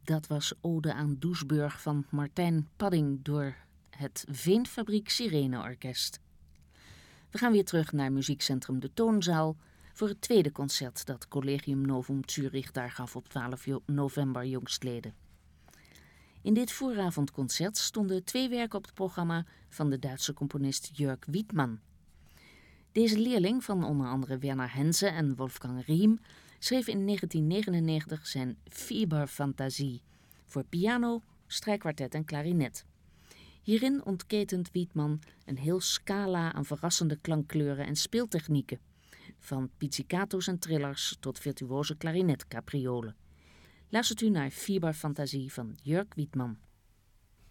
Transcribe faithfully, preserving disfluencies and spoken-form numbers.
Dat was Ode aan Doesburg van Martijn Padding door het Veenfabriek Sireneorkest. We gaan weer terug naar muziekcentrum De Toonzaal voor het tweede concert dat Collegium Novum Zürich daar gaf op twaalf november jongstleden. In dit vooravondconcert stonden twee werken op het programma van de Duitse componist Jörg Wiedmann. Deze leerling van onder andere Werner Henze en Wolfgang Riem schreef in negentien negenennegentig zijn Fieberfantasie voor piano, strijkkwartet en klarinet. Hierin ontketent Wiedmann een heel scala aan verrassende klankkleuren en speeltechnieken, van pizzicato's en trillers tot virtuose klarinetcapriolen. Luistert u naar Fieberfantasie van Jörg Wiedmann.